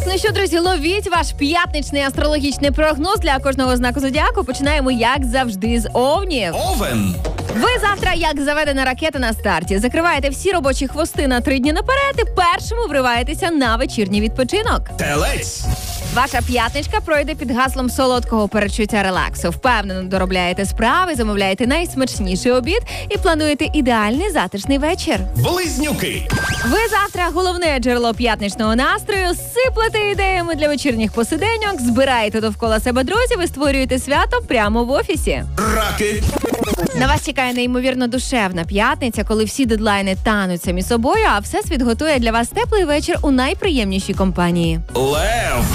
Ну що, друзі, ловіть ваш п'ятничний астрологічний прогноз для кожного знаку зодіаку. Починаємо, як завжди, з Овнів. Овен. Ви завтра, як заведена ракета на старті, закриваєте всі робочі хвости на 3 дні наперед і першому вриваєтеся на вечірній відпочинок. Телець. Ваша п'ятничка пройде під гаслом солодкого перечуття релаксу. Впевнено доробляєте справи, замовляєте найсмачніший обід і плануєте ідеальний затишний вечір. Близнюки. Ви завтра головне джерело п'ятничного настрою, сиплете ідеями для вечірніх посиденьок, збираєте довкола себе друзів і створюєте свято прямо в офісі. Раки. На вас чекає неймовірно душевна п'ятниця, коли всі дедлайни тануть самі собою, а Всесвіт готує для вас теплий вечір у найприємнішій компанії. Лев.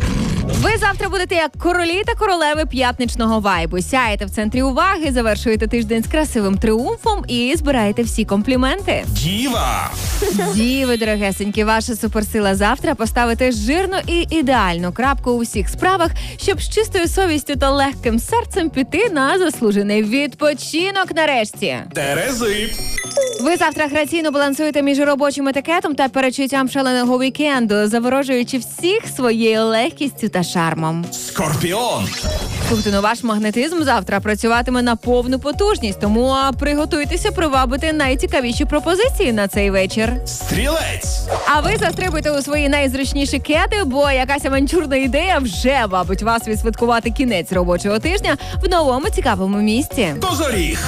Ви завтра будете як королі та королеви п'ятничного вайбу. Сяєте в центрі уваги, завершуєте тиждень з красивим тріумфом і збираєте всі компліменти. Діва. Діви, дорогесенькі, ваша суперсила завтра поставити жирну і ідеальну крапку у всіх справах, щоб з чистою совістю та легким серцем піти на заслужений відпочинок нарешті. Терези. Ви завтра граційно балансуєте між робочим етикетом та перечуттям шаленого вікенду, заворожуючи всіх своєю легкістю та шармом. Скорпіон. Слухайте, ну ваш магнетизм завтра працюватиме на повну потужність, тому приготуйтеся привабити найцікавіші пропозиції на цей вечір. Стрілець. А ви застрибуйте у свої найзручніші кеди, бо якась авантюрна ідея вже вабить вас відсвяткувати кінець робочого тижня в новому цікавому місці. Козоріг.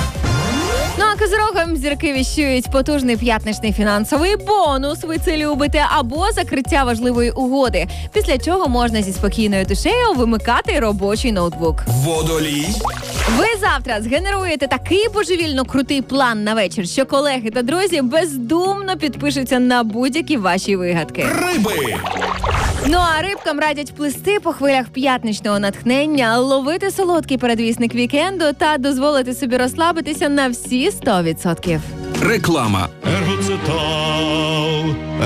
Ну а козирогам зірки віщують потужний п'ятничний фінансовий бонус, ви це любите, або закриття важливої угоди, після чого можна зі спокійною душею вимикати робочий ноутбук. Водолій. Ви завтра згенеруєте такий божевільно крутий план на вечір, що колеги та друзі бездумно підпишуться на будь-які ваші вигадки. Риби. Ну а рибкам радять плисти по хвилях п'ятничного натхнення, ловити солодкий передвісник вікенду та дозволити собі розслабитися на всі 100%. Реклама. Ергоцитал,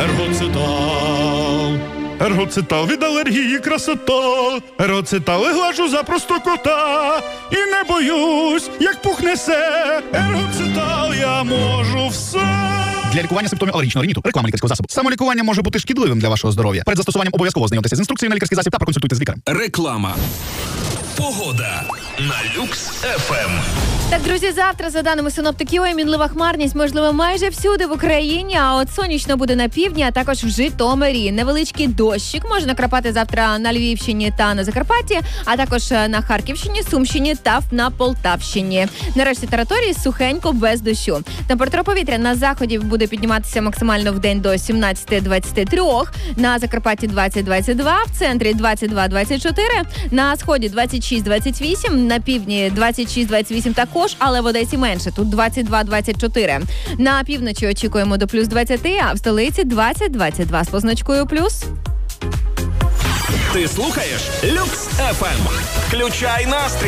ергоцитал, ергоцитал від алергії красота. Ергоцитал глажу за просто кота і не боюсь, як пухне се. Ергоцитал я можу все. Для лікування симптомів алергічного риніту. Реклама лікарського засобу. Самолікування може бути шкідливим для вашого здоров'я. Перед застосуванням обов'язково знайомтеся з інструкцією на лікарський засіб та проконсультуйте з лікарем. Реклама. Погода на Люкс ФМ. Так, друзі, завтра, за даними синоптиків, мінлива хмарність можливо майже всюди в Україні, а от сонячно буде на півдні, а також в Житомирі. Невеличкий дощик може накрапати завтра на Львівщині та на Закарпатті, а також на Харківщині, Сумщині та на Полтавщині. На решті території сухенько, без дощу. Температура повітря на заході буде підніматися максимально в день до 17-23, на Закарпатті 20-22, в центрі 22-24, на сході 26-28, на півдні 26-28 також, але в Одесі менше, тут 22-24. На півночі очікуємо до плюс 20, а в столиці 20-22 з позначкою плюс. Ти слухаєш Люкс ФМ. Включай настрій.